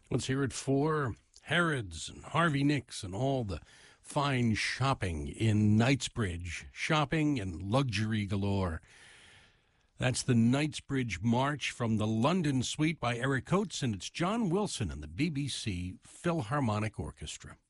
Let's hear it for Harrods and Harvey Nicks and all the fine shopping in Knightsbridge. Shopping and luxury galore. That's the Knightsbridge March from the London Suite by Eric Coates, and it's John Wilson and the BBC Philharmonic Orchestra.